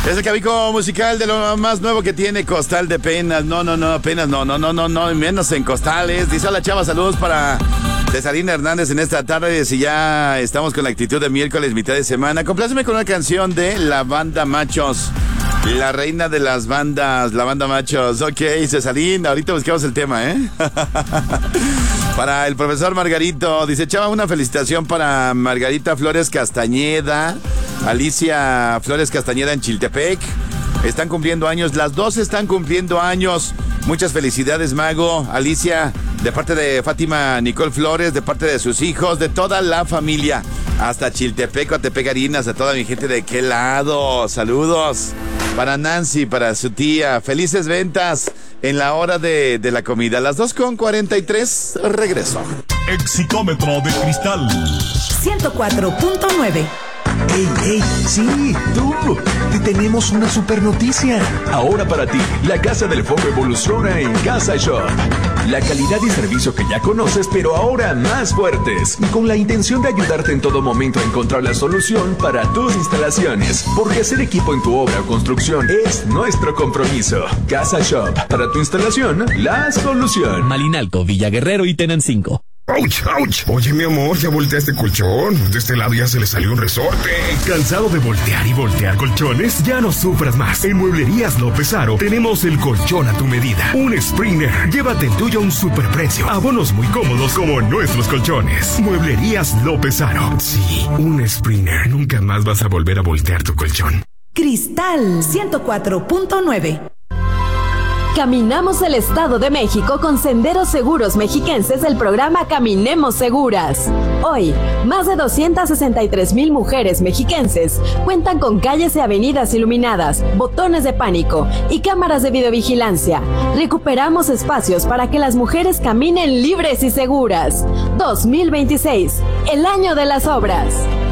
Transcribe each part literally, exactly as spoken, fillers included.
Es el cabico musical de lo más nuevo que tiene Costal de Penas. No, no, no, Penas, no, no, no, no, no, menos en Costales. Dice: hola, chava, saludos para Cesarina Hernández en esta tarde. Si ya estamos con la actitud de miércoles, mitad de semana, compláceme con una canción de la banda Machos. La reina de las bandas, la banda Machos. Ok, Cesarina, ahorita buscamos el tema, ¿eh? Para el profesor Margarito, dice: chava, una felicitación para Margarita Flores Castañeda, Alicia Flores Castañeda en Chiltepec. Están cumpliendo años, las dos están cumpliendo años. Muchas felicidades, Mago. Alicia, de parte de Fátima Nicole Flores, de parte de sus hijos, de toda la familia. Hasta Chiltepec, Coatepec, Harinas, a toda mi gente de qué lado. Saludos. Para Nancy, para su tía. Felices ventas en la hora de, de la comida. Las dos con cuarenta y tres, regreso. Exicómetro de cristal. ciento cuatro punto nueve. ¡Ey, ey! ¡Sí, tú! Te tenemos una super noticia. Ahora para ti, la Casa del Foco evoluciona en Casa Shop. La calidad y servicio que ya conoces, pero ahora más fuertes. Con la intención de ayudarte en todo momento a encontrar la solución para tus instalaciones. Porque hacer equipo en tu obra o construcción es nuestro compromiso. Casa Shop. Para tu instalación, la solución. Malinalco, Villaguerrero y Tenancingo. ¡Auch, auch! Oye, mi amor, ya volteé este colchón. De este lado ya se le salió un resorte. ¿Cansado de voltear y voltear colchones? Ya no sufras más. En Mueblerías López Aro tenemos el colchón a tu medida. Un Springer. Llévate el tuyo a un superprecio. Abonos muy cómodos como nuestros colchones. Mueblerías López Aro. Sí, un Springer. Nunca más vas a volver a voltear tu colchón. Cristal ciento cuatro punto nueve. Caminamos el Estado de México con Senderos Seguros Mexiquenses del programa Caminemos Seguras. Hoy, más de doscientas sesenta y tres mil mujeres mexiquenses cuentan con calles y avenidas iluminadas, botones de pánico y cámaras de videovigilancia. Recuperamos espacios para que las mujeres caminen libres y seguras. dos mil veintiséis, el año de las obras.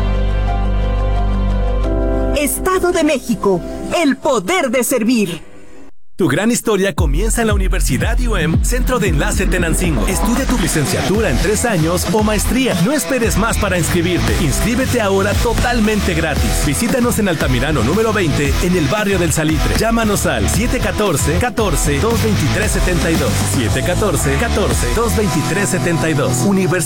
Estado de México, el poder de servir. Tu gran historia comienza en la Universidad I U E M, Centro de Enlace Tenancingo. Estudia tu licenciatura en tres años o maestría. No esperes más para inscribirte. Inscríbete ahora totalmente gratis. Visítanos en Altamirano número veinte, en el barrio del Salitre. Llámanos al siete uno cuatro, catorce, dos veintitrés setenta y dos. siete uno cuatro, catorce, dos veintitrés setenta y dos. Universidad